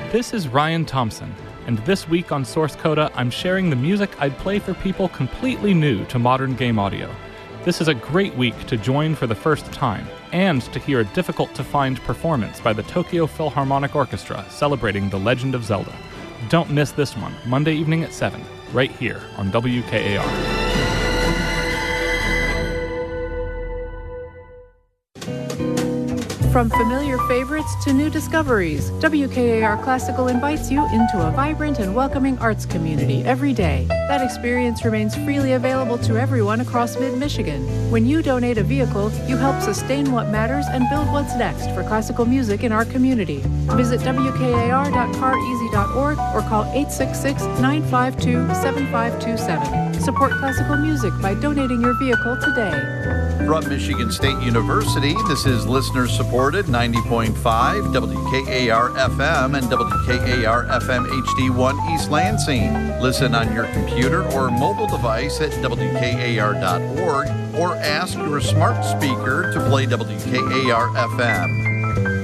This is Ryan Thompson, and this week on Source Coda, I'm sharing the music I'd play for people completely new to modern game audio. This is a great week to join for the first time, and to hear a difficult-to-find performance by the Tokyo Philharmonic Orchestra celebrating The Legend of Zelda. Don't miss this one, Monday evening at 7, right here on WKAR. From familiar favorites to new discoveries, WKAR Classical invites you into a vibrant and welcoming arts community every day. That experience remains freely available to everyone across mid-Michigan. When you donate a vehicle, you help sustain what matters and build what's next for classical music in our community. Visit wkar.careasy.org or call 866-952-7527. Support classical music by donating your vehicle today. From Michigan State University, this is listener-supported 90.5 WKAR-FM and WKAR-FM HD1 East Lansing. Listen on your computer or mobile device at WKAR.org or ask your smart speaker to play WKAR-FM.